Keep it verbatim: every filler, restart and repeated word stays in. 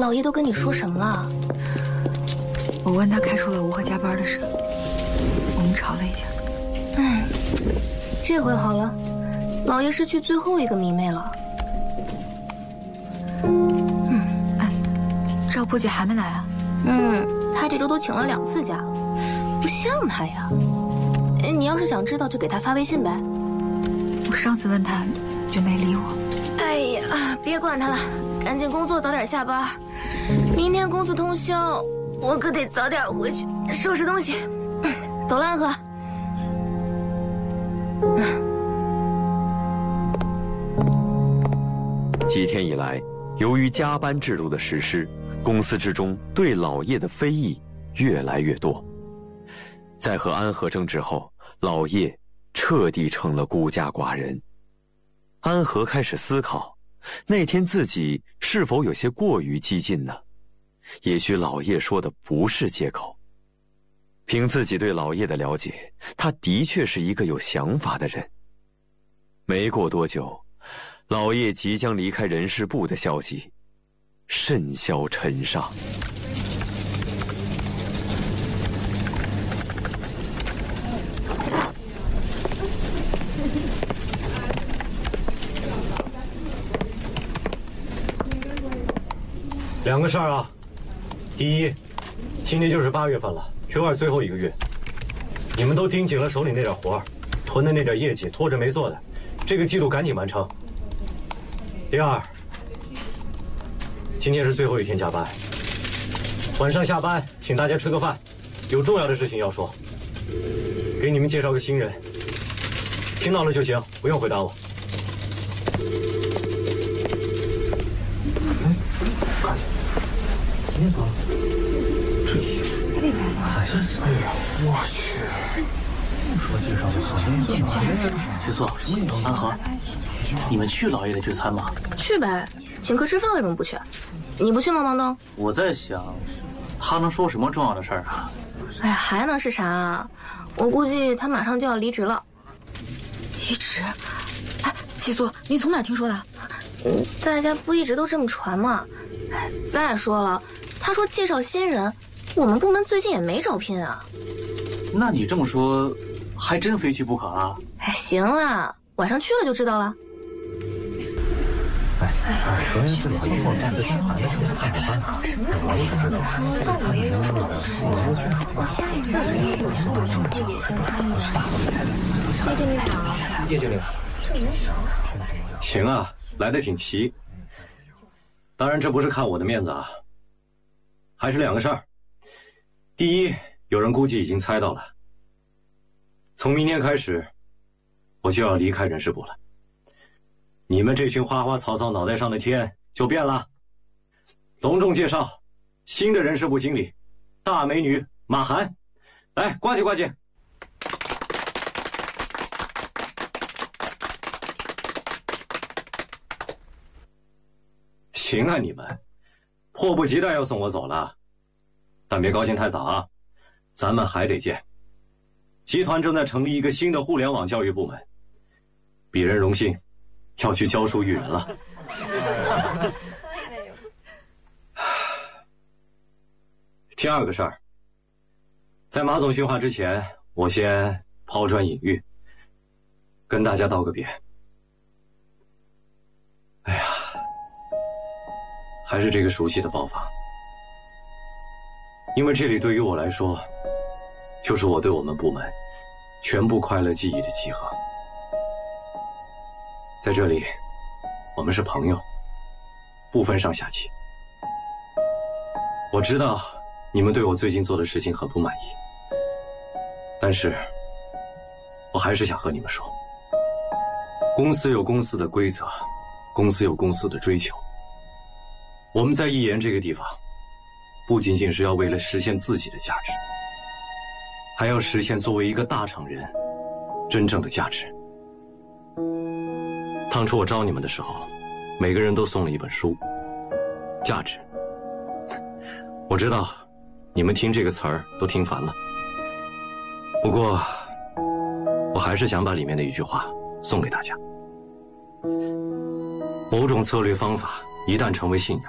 老爷都跟你说什么了？ 我问他开除老吴和加班的事，我们吵了一架。 嗯，这回好了，老爷失去最后一个迷妹了。嗯， 哎，赵波姐还没来啊？ 嗯，她这周都请了两次假，不像她呀。你要是想知道，就给她发微信呗。 我上次问她，就没理我。 哎呀，别管她了，赶紧工作，早点下班。明天公司通宵，我可得早点回去收拾东西。走了，安和。 几天以来，由于加班制度的实施，公司之中对老叶的非议越来越多。在和安和争执后，老叶彻底成了孤家寡人。安和开始思考，那天自己是否有些过于激进呢？也许老叶说的不是借口。凭自己对老叶的了解，他的确是一个有想法的人。没过多久，老叶即将离开人事部的消息甚嚣尘上。 两个事儿啊，第一，今年就是八月份了 ，Q 二最后一个月，你们都盯紧了手里那点活儿，囤的那点业绩拖着没做的，这个季度赶紧完成。第二，今天是最后一天加班，晚上下班请大家吃个饭，有重要的事情要说。给你们介绍个新人，听到了就行，不用回答我。那个，这意思，哎呀，我去！说介绍的徐素、安和，你们去老爷的聚餐吗？ 去呗，请客吃饭为什么不去？你不去吗，王东？ 我在想，他能说什么重要的事儿啊？ 哎，还能是啥啊？我估计他马上就要离职了。 离职？哎，七素，你从哪听说的？ 嗯，大家不一直都这么传吗？哎，再说了，他说介绍新人，我们部门最近也没招聘啊。 那你这么说，还真非去不可啊？ 哎，行了，晚上去了就知道了。 哎，昨天这老爷我干的挺好的，什么菜没办法，我也不知道。我也有下一个月有什么什么这也行参与啊？叶经理好。叶经理好。行啊，来得挺齐。当然，这不是看我的面子啊，还是两个事儿。第一，有人估计已经猜到了，从明天开始，我就要离开人事部了。你们这群花花草草脑袋上的天就变了。隆重介绍新的人事部经理，大美女马涵，来呱唧呱唧。行啊，你们迫不及待要送我走了，但别高兴太早啊，咱们还得见。集团正在成立一个新的互联网教育部门，鄙人荣幸要去教书育人了。第二个事儿，在马总训话之前，我先抛砖引玉，跟大家道个别。哎呀，还是这个熟悉的包房，因为这里对于我来说，就是我对我们部门全部快乐记忆的集合。在这里，我们是朋友，不分上下级。我知道你们对我最近做的事情很不满意，但是我还是想和你们说，公司有公司的规则，公司有公司的追求。我们在艺研这个地方，不仅仅是要为了实现自己的价值，还要实现作为一个大厂人真正的价值。当初我招你们的时候，每个人都送了一本书，价值。我知道你们听这个词儿都听烦了，不过我还是想把里面的一句话送给大家。某种策略方法一旦成为信仰，